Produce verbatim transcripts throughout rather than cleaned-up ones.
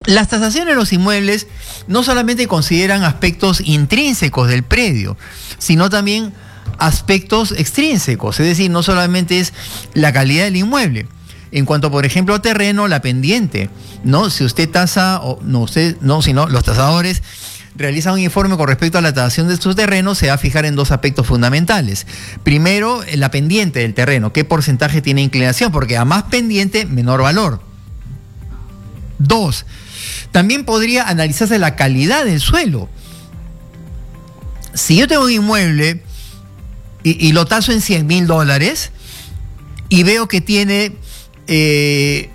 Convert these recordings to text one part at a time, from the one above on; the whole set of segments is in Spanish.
Las tasaciones de los inmuebles no solamente consideran aspectos intrínsecos del predio, sino también aspectos extrínsecos, es decir, no solamente es la calidad del inmueble. En cuanto, por ejemplo, a terreno, la pendiente, ¿no? Si usted tasa, o no usted, no, sino los tasadores realizan un informe con respecto a la tasación de sus terrenos, se va a fijar en dos aspectos fundamentales. Primero, la pendiente del terreno, qué porcentaje tiene inclinación, porque a más pendiente, menor valor. Dos, también podría analizarse la calidad del suelo. Si yo tengo un inmueble y, y lo taso en cien mil dólares y veo que tiene eh,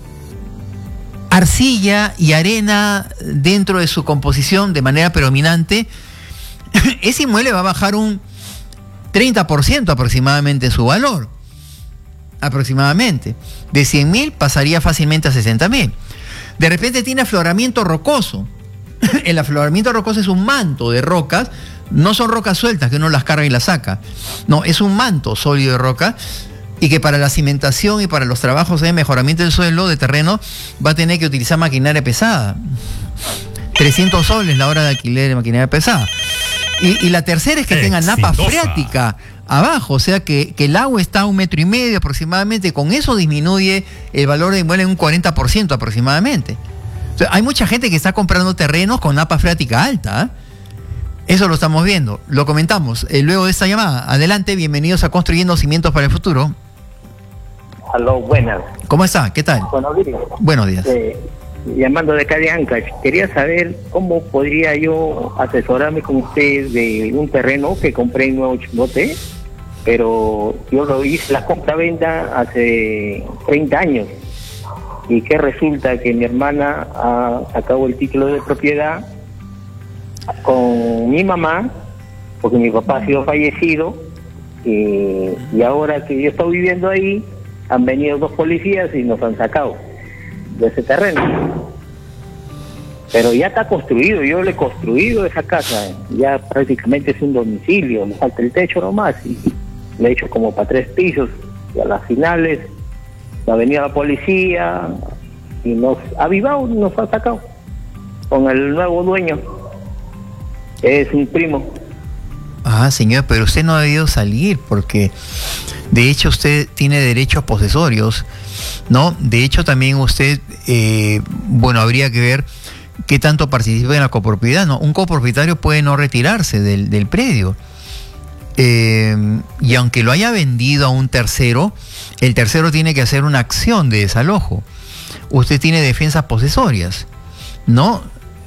arcilla y arena dentro de su composición de manera predominante, ese inmueble va a bajar un treinta por ciento aproximadamente su valor. Aproximadamente. De cien mil pasaría fácilmente a sesenta mil. De repente tiene afloramiento rocoso. El afloramiento rocoso es un manto de rocas, no son rocas sueltas que uno las carga y las saca. No, es un manto sólido de roca, y que para la cimentación y para los trabajos de mejoramiento del suelo, de terreno, va a tener que utilizar maquinaria pesada. trescientos soles la hora de alquiler de maquinaria pesada. Y, y la tercera es que tenga napa freática abajo, o sea que, que el agua está a un metro y medio aproximadamente. Con eso disminuye el valor de inmueble en un cuarenta por ciento aproximadamente. O sea, hay mucha gente que está comprando terrenos con napa freática alta, ¿eh? Eso lo estamos viendo, lo comentamos eh, luego de esta llamada. Adelante, bienvenidos a Construyendo Cimientos para el Futuro. Aló, buenas. ¿Cómo está? ¿Qué tal? Buenos días. Buenos días. Eh, llamando de acá de Ancash, quería saber cómo podría yo asesorarme con usted de un terreno que compré en Nuevo Chimbote, pero yo lo hice la compra-venta hace treinta años, y que resulta que mi hermana ha sacado el título de propiedad con mi mamá, porque mi papá ha sido fallecido, y, y ahora que yo estoy viviendo ahí, han venido dos policías y nos han sacado de ese terreno. Pero ya está construido, yo le he construido esa casa, ya prácticamente es un domicilio, me falta el techo nomás, y le he hecho como para tres pisos, y a las finales ha venido la policía y nos ha avivado, nos ha sacado con el nuevo dueño, que es un primo. Ah, señor, pero usted no ha debido salir, porque de hecho usted tiene derechos posesorios, ¿no? De hecho también usted, eh, bueno, habría que ver qué tanto participa en la copropiedad, ¿no? Un copropietario puede no retirarse del, del predio. Eh, y aunque lo haya vendido a un tercero, el tercero tiene que hacer una acción de desalojo. Usted tiene defensas posesorias, ¿no?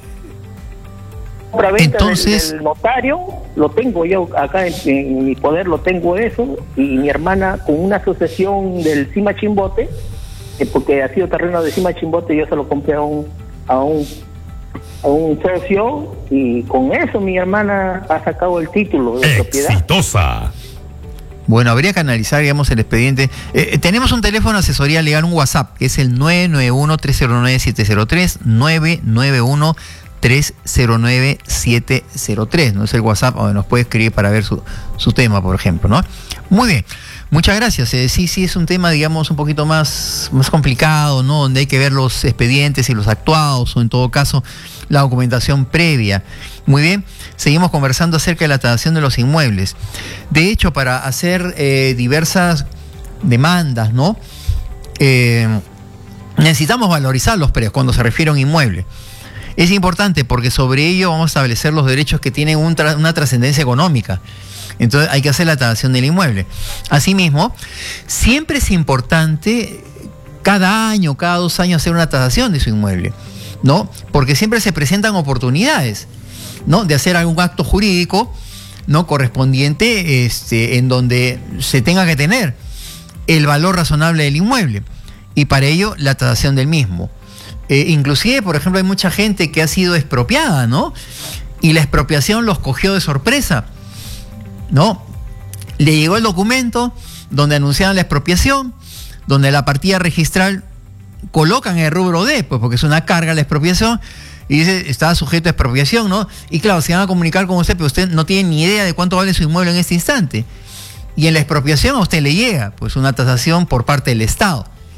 Entonces, del, del notario lo tengo yo acá en, en mi poder, lo tengo eso, y mi hermana con una asociación del Cima Chimbote, que porque ha sido terreno de Cima Chimbote, yo se lo compré a un a un a un socio, y con eso mi hermana ha sacado el título de propiedad. Exitosa. Bueno, habría que analizar, digamos, el expediente. Eh, tenemos un teléfono de asesoría legal, un WhatsApp, que es el nueve nueve uno, tres cero nueve, siete cero tres, nueve nueve uno, tres cero nueve, siete cero tres, ¿no? Es el WhatsApp donde nos puede escribir para ver su, su tema, por ejemplo, ¿no? Muy bien, muchas gracias. Eh, sí, sí, es un tema, digamos, un poquito más, más complicado, ¿no? Donde hay que ver los expedientes y los actuados, o en todo caso, la documentación previa. Muy bien, seguimos conversando acerca de la tasación de los inmuebles. De hecho, para hacer eh, diversas demandas, ¿no? Eh, necesitamos valorizar los precios cuando se refiere a un inmueble. Es importante porque sobre ello vamos a establecer los derechos que tienen un tra- una trascendencia económica. Entonces hay que hacer la tasación del inmueble. Asimismo, siempre es importante cada año, cada dos años hacer una tasación de su inmueble, ¿no? Porque siempre se presentan oportunidades, ¿no? De hacer algún acto jurídico, ¿no? Correspondiente, este, en donde se tenga que tener el valor razonable del inmueble, y para ello la tasación del mismo. Eh, inclusive, por ejemplo, hay mucha gente que ha sido expropiada, ¿no? Y la expropiación los cogió de sorpresa, ¿no? Le llegó el documento donde anunciaban la expropiación, donde la partida registral colocan el rubro D, pues porque es una carga la expropiación, y dice, está sujeto a expropiación, ¿no? Y claro, se van a comunicar con usted, pero usted no tiene ni idea de cuánto vale su inmueble en este instante. Y en la expropiación a usted le llega, pues, una tasación por parte del Estado.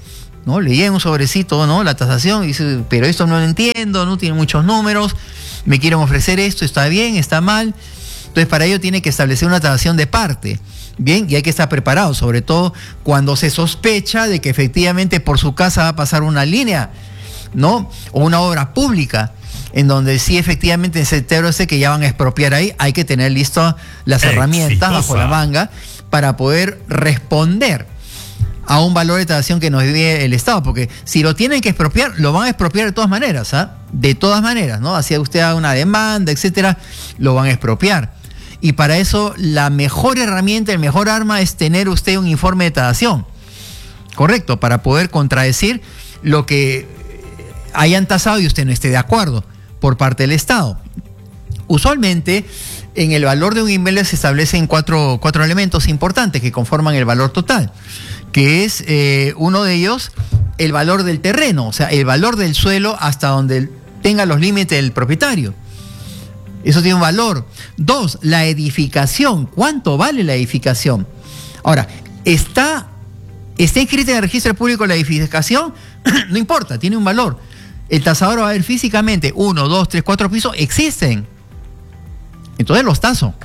¿no? Le llega un sobrecito, ¿no? La tasación, y dice, pero esto no lo entiendo, no tiene muchos números, me quieren ofrecer esto, está bien, está mal. Entonces, para ello tiene que establecer una tasación de parte. Bien, y hay que estar preparado, sobre todo cuando se sospecha de que efectivamente por su casa va a pasar una línea, ¿no? O una obra pública, en donde sí efectivamente ese terreno ese que ya van a expropiar ahí, hay que tener listas las herramientas Exitosa. bajo la manga para poder responder a un valor de tasación que nos dé el Estado, porque si lo tienen que expropiar, lo van a expropiar de todas maneras, ¿ah? De todas maneras, ¿no? Así usted haga una demanda, etcétera, lo van a expropiar. Y para eso la mejor herramienta, el mejor arma es tener usted un informe de tasación, correcto, para poder contradecir lo que hayan tasado y usted no esté de acuerdo por parte del Estado. Usualmente en el valor de un inmueble se establecen cuatro, cuatro elementos importantes que conforman el valor total, que es eh, uno de ellos el valor del terreno, o sea, el valor del suelo hasta donde tenga los límites del propietario. Eso tiene un valor. Dos, la edificación. ¿Cuánto vale la edificación? Ahora, ¿está, está inscrita en el registro público la edificación? No importa, tiene un valor. El tasador va a ver físicamente, uno, dos, tres, cuatro pisos, existen. Entonces los taso.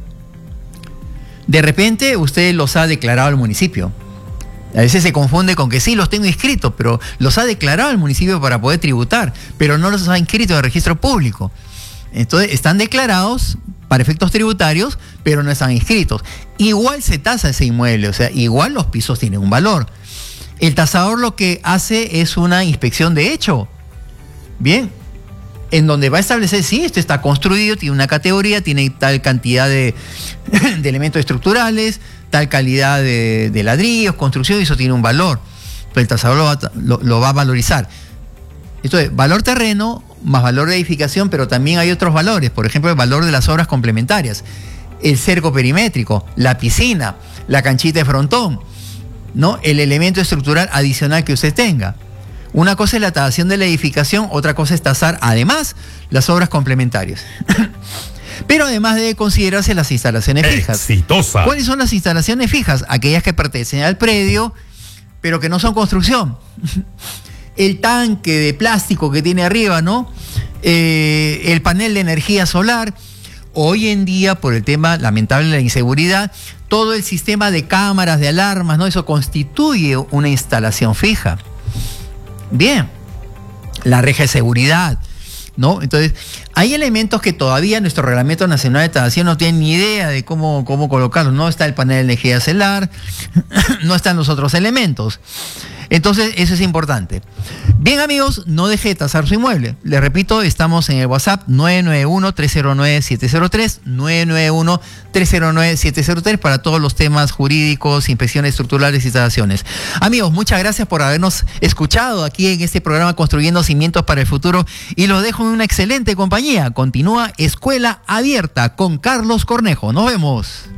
De repente usted los ha declarado al municipio. A veces se confunde con que sí, los tengo inscritos, pero los ha declarado al municipio para poder tributar, pero no los ha inscrito en el registro público. Entonces están declarados para efectos tributarios, pero no están inscritos. Igual se tasa ese inmueble, o sea, igual los pisos tienen un valor. El tasador lo que hace es una inspección de hecho. Bien, en donde va a establecer, sí, esto está construido, tiene una categoría, tiene tal cantidad de, de elementos estructurales, tal calidad de, de ladrillos, construcción, y eso tiene un valor. Pero el tasador lo va, lo, lo va a valorizar. Entonces, valor terreno más valor de edificación, pero también hay otros valores, por ejemplo, el valor de las obras complementarias, el cerco perimétrico, la piscina, la canchita de frontón, ¿no? El elemento estructural adicional que usted tenga. Una cosa es la tasación de la edificación, otra cosa es tasar además las obras complementarias. Pero además debe considerarse las instalaciones fijas. Exitosa. ¿Cuáles son las instalaciones fijas? Aquellas que pertenecen al predio, pero que no son construcción. El tanque de plástico que tiene arriba, ¿no? Eh, el panel de energía solar. Hoy en día, por el tema lamentable de la inseguridad, todo el sistema de cámaras, de alarmas, ¿no? Eso constituye una instalación fija. Bien. La reja de seguridad, ¿no? Entonces, hay elementos que todavía nuestro Reglamento Nacional de Tasación no tiene ni idea de cómo, cómo colocarlos. No está el panel de energía solar, no están los otros elementos. Entonces, eso es importante. Bien, amigos, no deje de tasar su inmueble. Les repito, estamos en el WhatsApp nueve nueve uno, tres cero nueve, siete cero tres, nueve nueve uno, tres cero nueve, siete cero tres para todos los temas jurídicos, inspecciones estructurales y tasaciones. Amigos, muchas gracias por habernos escuchado aquí en este programa Construyendo Cimientos para el Futuro y los dejo en una excelente compañía. Continúa Escuela Abierta con Carlos Cornejo. Nos vemos.